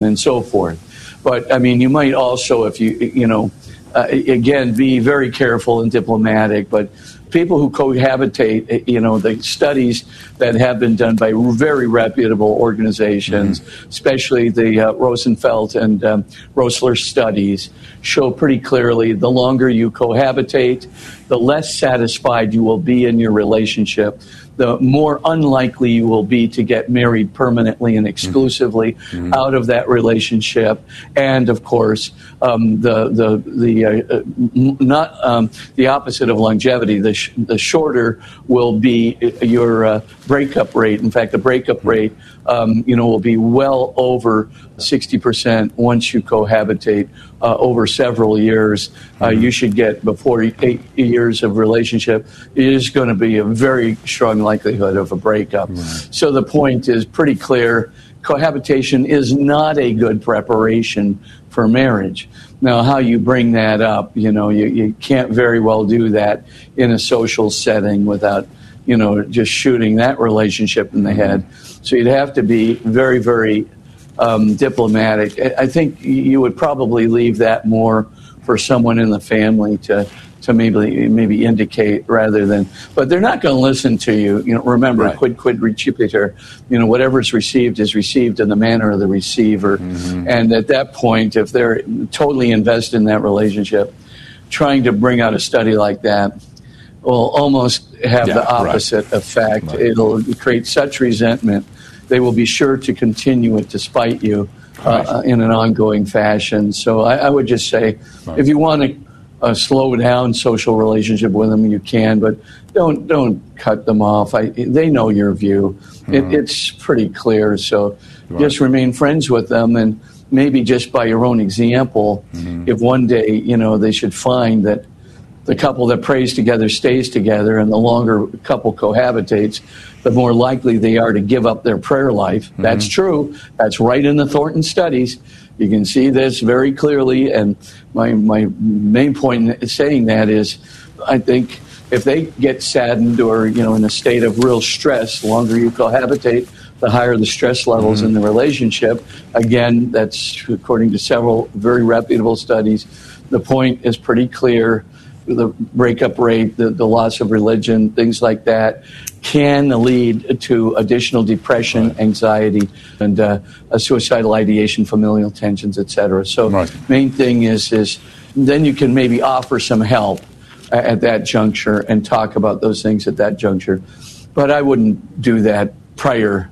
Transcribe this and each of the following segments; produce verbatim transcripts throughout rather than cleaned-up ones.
and so forth. But, I mean, you might also, if you, you know, uh, again, be very careful and diplomatic, but people who cohabitate, you know, the studies that have been done by very reputable organizations, mm-hmm. especially the uh, Rosenfeld and um, Rosler studies, show pretty clearly the longer you cohabitate, the less satisfied you will be in your relationship, the more unlikely you will be to get married permanently and exclusively mm-hmm. out of that relationship. And of course, um, the the the uh, not um, the opposite of longevity. The sh- the shorter will be your uh, breakup rate. In fact, the breakup mm-hmm. rate um, you know will be well over sixty percent once you cohabitate uh, over several years. Mm-hmm. Uh, you should get before eight years of relationship. It is going to be a very strong likelihood of a breakup. Right. So the point is pretty clear. Cohabitation is not a good preparation for marriage. Now, how you bring that up, you know, you, you can't very well do that in a social setting without, you know, just shooting that relationship in the head. So you'd have to be very, very um, diplomatic. I think you would probably leave that more for someone in the family to to maybe maybe indicate rather than, but they're not going to listen to you. You know, remember, right. quid quid recipitur. You know, whatever is received is received in the manner of the receiver. Mm-hmm. And at that point, if they're totally invested in that relationship, trying to bring out a study like that will almost have yeah, the opposite right. effect. Right. It'll create such resentment. They will be sure to continue it despite you right. uh, in an ongoing fashion. So I, I would just say, right. if you want to Uh, slow down social relationship with them, you can, but don't don't cut them off. I, they know your view. It, mm-hmm. It's pretty clear. So right. just remain friends with them, and maybe just by your own example, mm-hmm. if one day you know they should find that the couple that prays together stays together, and the longer a couple cohabitates, the more likely they are to give up their prayer life. Mm-hmm. That's true. That's right in the Thornton studies. You can see this very clearly, and my my main point in saying that is, I think if they get saddened or you know in a state of real stress, the longer you cohabitate, the higher the stress levels mm-hmm. in the relationship. Again, that's according to several very reputable studies. The point is pretty clear. The breakup rate, the, the loss of religion, things like that, can lead to additional depression, right. anxiety, and uh, a suicidal ideation, familial tensions, et cetera. So right. main thing is, is then you can maybe offer some help at that juncture and talk about those things at that juncture. But I wouldn't do that prior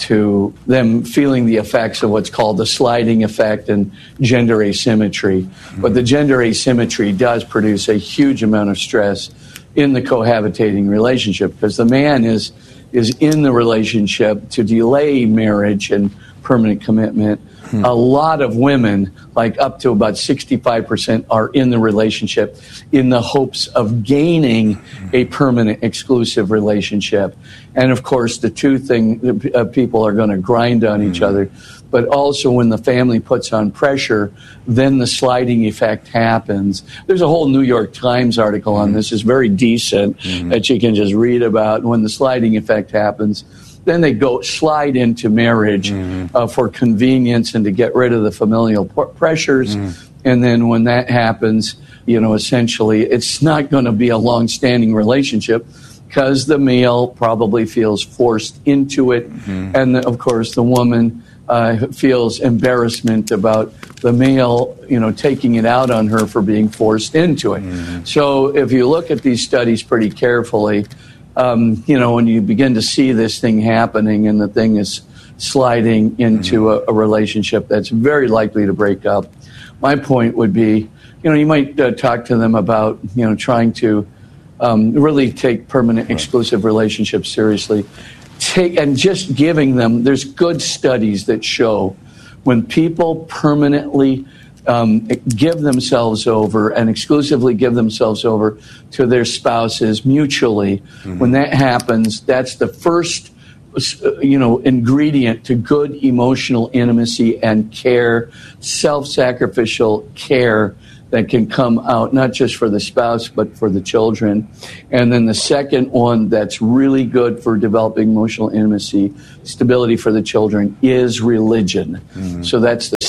to them feeling the effects of what's called the sliding effect and gender asymmetry. Mm-hmm. But the gender asymmetry does produce a huge amount of stress in the cohabitating relationship because the man is is in the relationship to delay marriage and permanent commitment. Hmm. A lot of women, like up to about sixty-five percent, are in the relationship in the hopes of gaining a permanent exclusive relationship. And of course, the two things, uh, people are going to grind on hmm. each other. But also when the family puts on pressure, then the sliding effect happens. There's a whole New York Times article on this. It's very decent mm-hmm. that you can just read about. When the sliding effect happens, then they go slide into marriage mm-hmm. uh, for convenience and to get rid of the familial p- pressures. Mm-hmm. And then when that happens, you know, essentially it's not going to be a long-standing relationship because the male probably feels forced into it. Mm-hmm. And, the, of course, the woman Uh, feels embarrassment about the male, you know, taking it out on her for being forced into it. Mm-hmm. So if you look at these studies pretty carefully, um, you know, when you begin to see this thing happening and the thing is sliding into mm-hmm. a, a relationship that's very likely to break up, my point would be, you know, you might uh, talk to them about, you know, trying to um, really take permanent exclusive relationships seriously. Take and just giving them, there's good studies that show when people permanently um, give themselves over and exclusively give themselves over to their spouses mutually, mm-hmm. when that happens, that's the first, you know, ingredient to good emotional intimacy and care, self-sacrificial care that can come out, not just for the spouse, but for the children. And then the second one that's really good for developing emotional intimacy, stability for the children, is religion. Mm-hmm. So that's the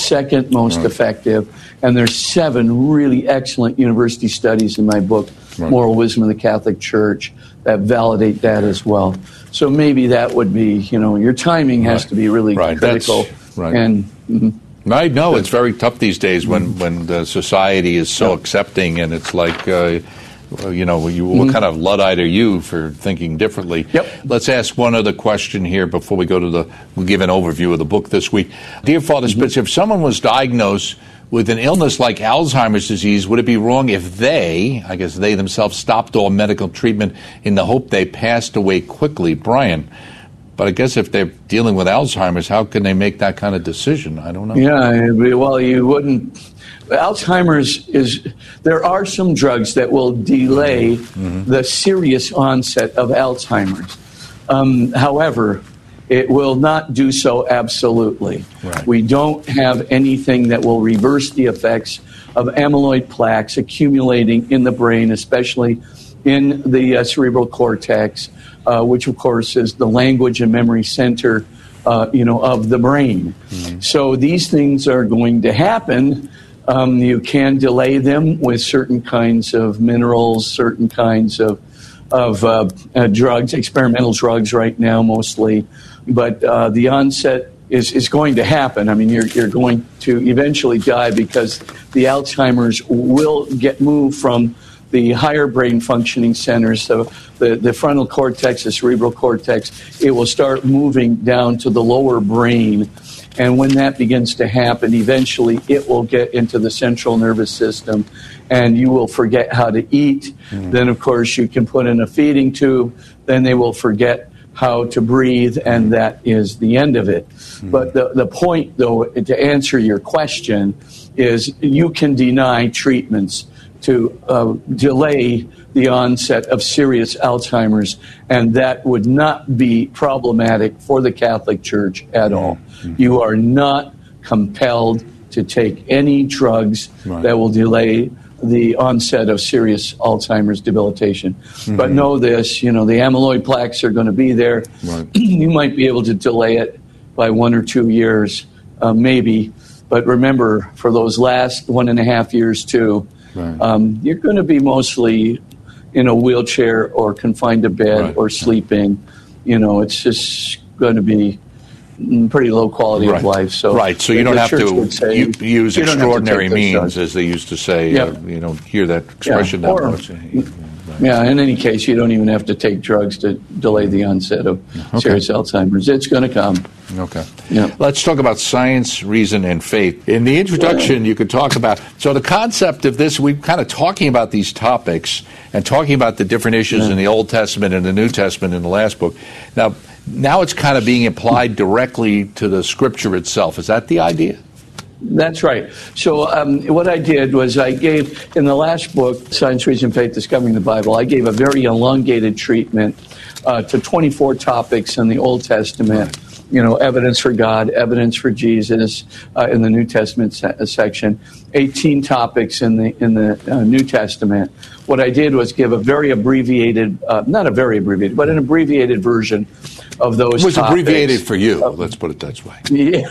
second most right. effective. And there's seven really excellent university studies in my book, right. Moral Wisdom of the Catholic Church, that validate that as well. So maybe that would be, you know, your timing has right. to be really right. critical. That's, right. And mm-hmm. I know it's very tough these days when, when the society is so yeah. accepting, and it's like, uh, you know, you, what mm-hmm. kind of Luddite are you for thinking differently? Yep. Let's ask one other question here before we go to the, we'll give an overview of the book this week. Dear Father mm-hmm. Spitzer, if someone was diagnosed with an illness like Alzheimer's disease, would it be wrong if they, I guess they themselves, stopped all medical treatment in the hope they passed away quickly? Brian, but I guess if they're dealing with Alzheimer's, how can they make that kind of decision? I don't know. Yeah, well, you wouldn't. Alzheimer's is, there are some drugs that will delay mm-hmm. the serious onset of Alzheimer's. Um, however, it will not do so absolutely. Right. We don't have anything that will reverse the effects of amyloid plaques accumulating in the brain, especially in the uh, cerebral cortex, uh, which, of course, is the language and memory center, uh, you know, of the brain. Mm-hmm. So these things are going to happen. Um, you can delay them with certain kinds of minerals, certain kinds of of uh, uh, drugs, experimental drugs right now mostly. But uh, the onset is, is going to happen. I mean, you're you're going to eventually die because the Alzheimer's will get moved from the higher brain functioning centers, so the, the frontal cortex, the cerebral cortex, it will start moving down to the lower brain. And when that begins to happen, eventually it will get into the central nervous system, and you will forget how to eat. Mm. Then, of course, you can put in a feeding tube. Then they will forget how to breathe, and that is the end of it. Mm. But the, the point, though, to answer your question, is you can deny treatments to uh, delay the onset of serious Alzheimer's, and that would not be problematic for the Catholic Church at all. Mm-hmm. You are not compelled to take any drugs right. that will delay the onset of serious Alzheimer's debilitation. Mm-hmm. But know this, you know, the amyloid plaques are going to be there. Right. You might be able to delay it by one or two years, uh, maybe. But remember, for those last one and a half years, too, Right. Um, you're going to be mostly in a wheelchair or confined to bed right. or sleeping. You know, it's just going to be pretty low quality right. of life. So right. So you don't have to say, you, use you extraordinary means, drugs. as they used to say. Yep. Uh, you don't hear that expression yeah. that or, much. Right. Yeah. In any case, you don't even have to take drugs to delay the onset of okay. serious Alzheimer's. It's going to come. Okay. Yeah. Let's talk about science, reason, and faith. In the introduction, yeah. you could talk about, so the concept of this, we're kind of talking about these topics and talking about the different issues yeah. in the Old Testament and the New Testament in the last book. Now, now it's kind of being applied directly to the Scripture itself. Is that the idea? That's right. So um, what I did was I gave, in the last book, Science, Reason, Faith, Discovering the Bible, I gave a very elongated treatment uh, to twenty-four topics in the Old Testament. You know, evidence for God, evidence for Jesus uh, in the New Testament se- section, eighteen topics in the in the uh, New Testament. What I did was give a very abbreviated, uh, not a very abbreviated, but an abbreviated version of those topics. It was topics. Abbreviated for you, uh, let's put it that way.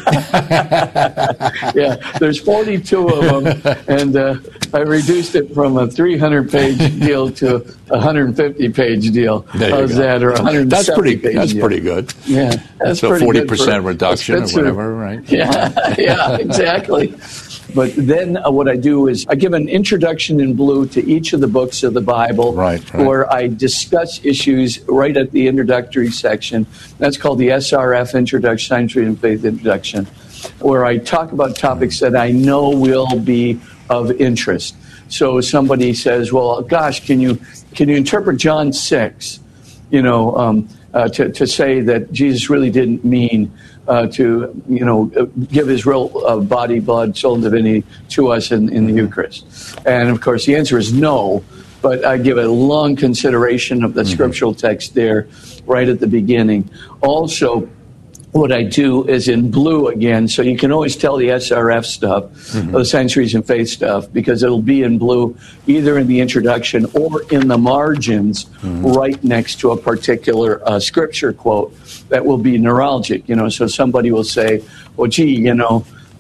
Yeah. yeah, there's forty-two of them, and uh, I reduced it from a three hundred page deal to a one hundred fifty page deal. How's that? Or one hundred seventy that's pretty, page That's deal. pretty good. Yeah, that's so pretty forty percent good reduction or whatever, right? Yeah, yeah, exactly. But then uh, what I do is I give an introduction in blue to each of the books of the Bible, right, right. where I discuss issues right at the introductory section. That's called the S R F Introduction, Science, Reason, Faith Introduction, where I talk about topics that I know will be of interest. So somebody says, well, gosh, can you can you interpret John six, you know, um, uh, to, to say that Jesus really didn't mean Uh, to, you know, give his real uh, body, blood, soul, and divinity to us in, in the Eucharist? And, of course, the answer is no, but I give a long consideration of the mm-hmm. scriptural text there right at the beginning. Also, what I do is in blue again, so you can always tell the S R F stuff, mm-hmm. the Science, Reason, Faith stuff, because it'll be in blue either in the introduction or in the margins mm-hmm. right next to a particular uh, scripture quote that will be neuralgic. You know, so somebody will say, well, gee, you know,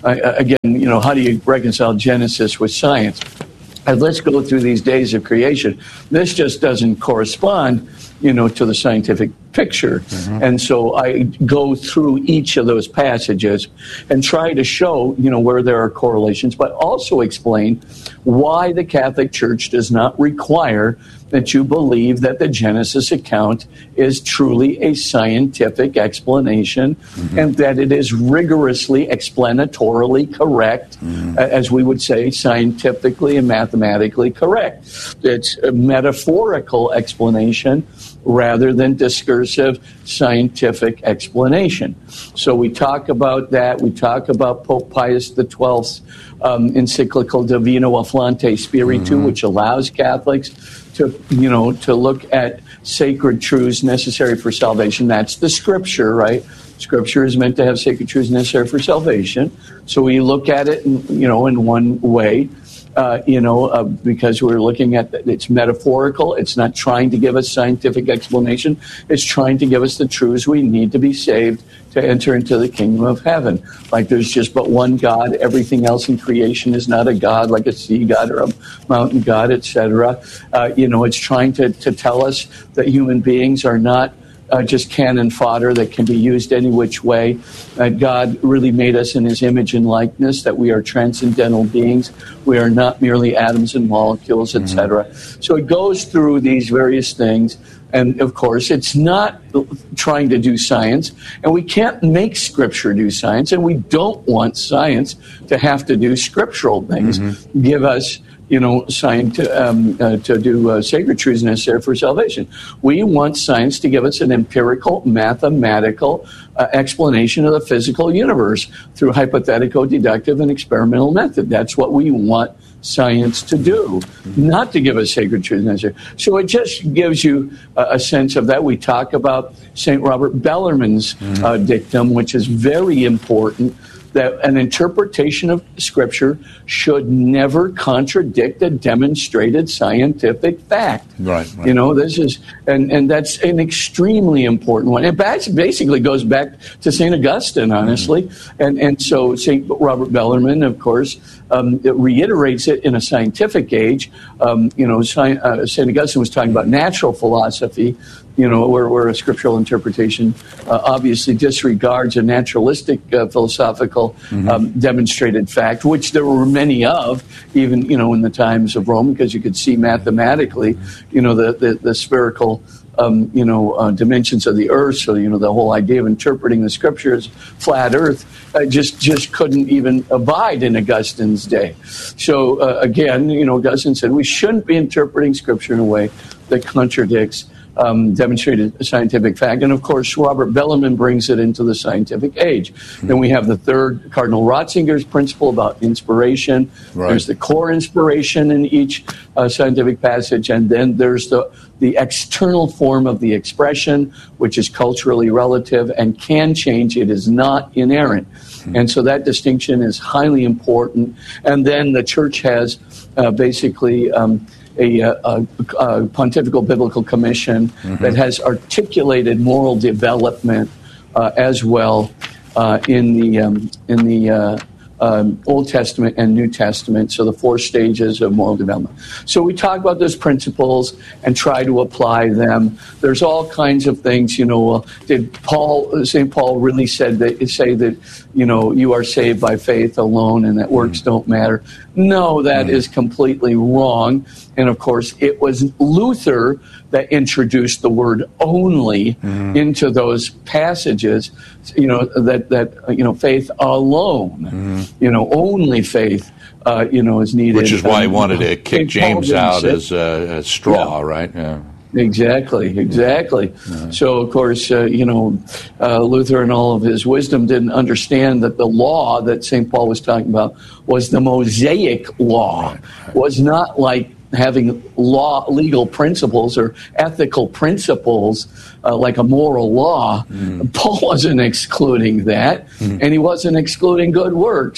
uh, again, you know, how do you reconcile Genesis with science? And let's go through these days of creation. This just doesn't correspond, you know, to the scientific picture. Mm-hmm. And so I go through each of those passages and try to show, you know, where there are correlations, but also explain why the Catholic Church does not require that you believe that the Genesis account is truly a scientific explanation, mm-hmm. and that it is rigorously explanatorily correct, mm-hmm. as we would say, scientifically and mathematically correct. It's a metaphorical explanation rather than discursive scientific explanation. So we talk about that. We talk about Pope Pius the twelfth's um, encyclical Divino Afflante Spiritu, mm-hmm. which allows Catholics to, you know, to look at sacred truths necessary for salvation. That's the Scripture, right? Scripture is meant to have sacred truths necessary for salvation. So we look at it, in, you know, in one way. Uh, you know, uh, because we're looking at it's metaphorical. It's not trying to give us scientific explanation. It's trying to give us the truths we need to be saved to enter into the kingdom of heaven. Like there's just but one God. Everything else in creation is not a God, like a sea god or a mountain god, et cetera. Uh, you know, it's trying to, to tell us that human beings are not Uh, just cannon fodder that can be used any which way. Uh, God really made us in his image and likeness, that we are transcendental beings. We are not merely atoms and molecules, et cetera. Mm-hmm. So it goes through these various things. And, of course, it's not trying to do science. And we can't make Scripture do science. And we don't want science to have to do scriptural things. Mm-hmm. Give us you know, science to, um, uh, to do uh, sacred truths necessary for salvation. We want science to give us an empirical, mathematical uh, explanation of the physical universe through hypothetical, deductive, and experimental method. That's what we want science to do, not to give us sacred truths necessary. So it just gives you a, a sense of that. We talk about Saint Robert Bellarmine's mm-hmm. uh, dictum, which is very important, that an interpretation of Scripture should never contradict a demonstrated scientific fact. Right, right. You know, this is, and, and that's an extremely important one. It basically goes back to Saint Augustine, honestly. Mm-hmm. And, and so Saint Robert Bellarmine, of course, um, it reiterates it in a scientific age. Um, you know, Saint Augustine was talking about natural philosophy, you know, where, where a scriptural interpretation uh, obviously disregards a naturalistic uh, philosophical mm-hmm. um, demonstrated fact, which there were many of, even, you know, in the times of Rome, because you could see mathematically, you know, the, the, the spherical, um, you know, uh, dimensions of the earth. So, you know, the whole idea of interpreting the Scriptures, flat earth, uh, just, just couldn't even abide in Augustine's day. So, uh, again, you know, Augustine said we shouldn't be interpreting Scripture in a way that contradicts Um, demonstrated scientific fact. And, of course, Robert Bellarmine brings it into the scientific age. Mm-hmm. Then we have the third, Cardinal Ratzinger's principle about inspiration. Right. There's the core inspiration in each uh, scientific passage. And then there's the, the external form of the expression, which is culturally relative and can change. It is not inerrant. Mm-hmm. And so that distinction is highly important. And then the Church has uh, basically Um, A, a, a Pontifical Biblical Commission mm-hmm. that has articulated moral development uh, as well uh, in the um, in the uh, um, Old Testament and New Testament. So the four stages of moral development. So we talk about those principles and try to apply them. There's all kinds of things. You know, uh, did Paul Saint Paul really said that say that you know you are saved by faith alone and that works mm-hmm. don't matter? No, that mm-hmm. is completely wrong. And, of course, it was Luther that introduced the word only mm-hmm. into those passages, you know, that, that you know, faith alone, mm-hmm. you know, only faith, uh, you know, is needed. Which is why um, he wanted to kick Saint James out as a, a straw, yeah. right? Yeah. Exactly, exactly. Yeah. So, of course, uh, you know, uh, Luther in all of his wisdom didn't understand that the law that Saint Paul was talking about was the Mosaic law, right, right. was not like having law, legal principles or ethical principles uh, like a moral law. Mm. Paul wasn't excluding that, mm. and he wasn't excluding good works.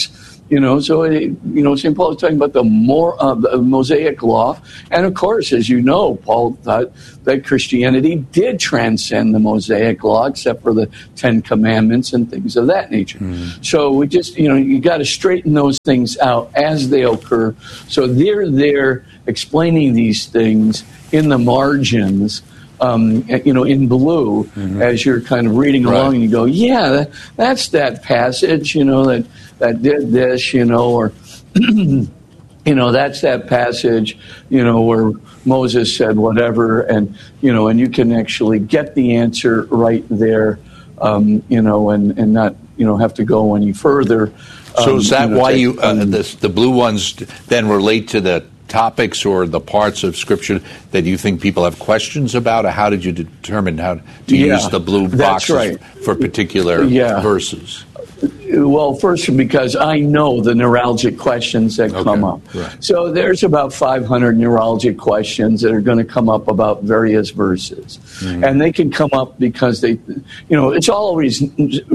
You know, so, it, you know, Saint Paul is talking about the, more, uh, the Mosaic law. And, of course, as you know, Paul thought that Christianity did transcend the Mosaic law, except for the Ten Commandments and things of that nature. Mm. So we just, you know, you got to straighten those things out as they occur. So they're there explaining these things in the margins, Um, you know, in blue, mm-hmm. as you're kind of reading right. along, and you go, yeah, that, that's that passage, you know, that, that did this, you know, or, you know, that's that passage, you know, where Moses said whatever, and, you know, and you can actually get the answer right there, um, you know, and, and not, you know, have to go any further. So um, is that you know, why take, you, uh, um, this, the blue ones then relate to the topics or the parts of Scripture that you think people have questions about, or how did you determine how to yeah, use the blue boxes right. for particular yeah. verses? Well, first, because I know the neuralgic questions that okay. come up. Right. So there's about five hundred neuralgic questions that are going to come up about various verses. Mm-hmm. And they can come up because they, you know, it's all reason,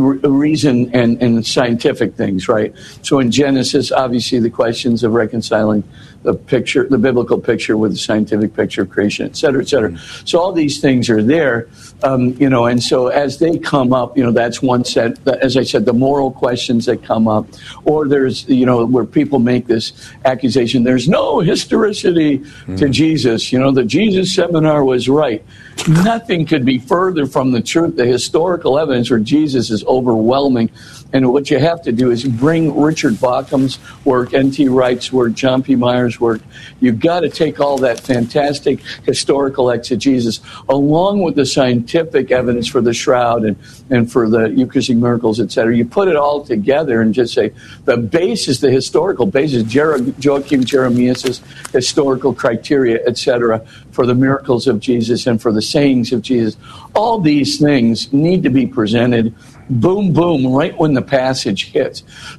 reason and, and scientific things, right? So in Genesis, obviously the questions of reconciling the picture, the biblical picture with the scientific picture of creation, et cetera, et cetera. Mm-hmm. So all these things are there, um, you know, and so as they come up, you know, that's one set, as I said, the moral questions that come up, or there's, you know, where people make this accusation, there's no historicity mm-hmm. to Jesus, you know, the Jesus seminar was right. Nothing could be further from the truth. The historical evidence for Jesus is overwhelming. And what you have to do is bring Richard Bauckham's work, N T Wright's work, John P. Meyer's work. You've got to take all that fantastic historical exegesis along with the scientific evidence for the shroud and, and for the Eucharistic miracles, et cetera. You put it all together and just say the basis, the historical basis, Jer- Joachim Jeremias' historical criteria, et cetera, for the miracles of Jesus and for the sayings of Jesus. All these things need to be presented boom, boom, right when the passage hits.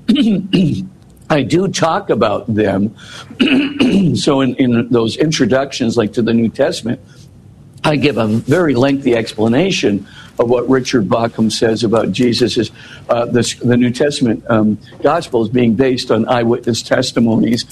I do talk about them. So in, in those introductions, like to the New Testament, I give a very lengthy explanation of what Richard Bauckham says about Jesus' uh, the, the New Testament um, Gospels being based on eyewitness testimonies.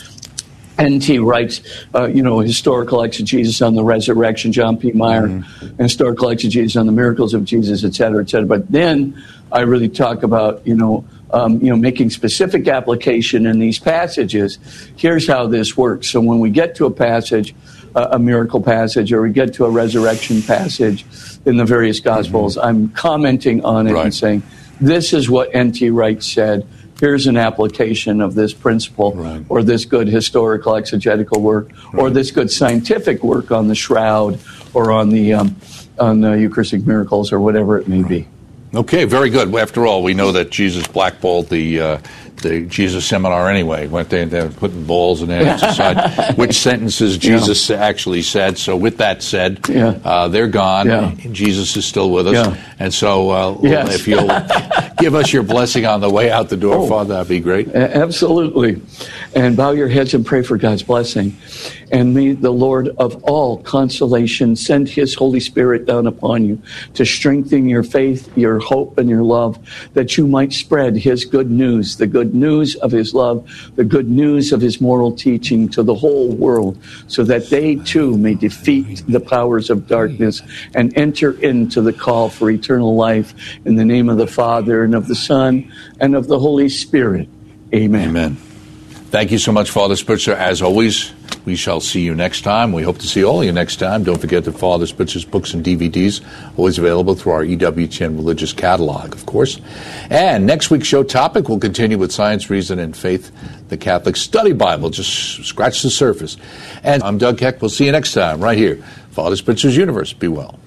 N T Wright's, uh, you know, historical exegesis on the resurrection, John P. Meyer, mm-hmm. and historical exegesis on the miracles of Jesus, et cetera, et cetera. But then I really talk about, you know, um, you know, making specific application in these passages. Here's how this works. So when we get to a passage, uh, a miracle passage, or we get to a resurrection passage in the various Gospels, mm-hmm. I'm commenting on it right. and saying, this is what N T Wright said. Here's an application of this principle, right. or this good historical exegetical work, right. or this good scientific work on the shroud, or on the um, on the Eucharistic miracles, or whatever it may right. be. Okay, very good. After all, we know that Jesus blackballed the uh, the Jesus seminar anyway. Went there and they were putting balls and then decide which sentences Jesus yeah. actually said. So with that said, yeah. uh, they're gone. Yeah. Jesus is still with us. Yeah. And so uh, yes. if you'll give us your blessing on the way out the door, oh, Father, that'd be great. Absolutely. And bow your heads and pray for God's blessing. And may the Lord of all consolation send his Holy Spirit down upon you to strengthen your faith, your hope, and your love, that you might spread his good news, the good news of his love, the good news of his moral teaching to the whole world, so that they too may defeat the powers of darkness and enter into the call for eternal life. In the name of the Father, and of the Son, and of the Holy Spirit. Amen. Amen. Thank you so much, Father Spitzer. As always, we shall see you next time. We hope to see all of you next time. Don't forget that Father Spitzer's books and D V Ds always available through our E W T N Religious Catalog, of course. And next week's show topic will continue with Science, Reason, and Faith, the Catholic Study Bible. Just scratch the surface. And I'm Doug Keck. We'll see you next time right here. Father Spitzer's Universe. Be well.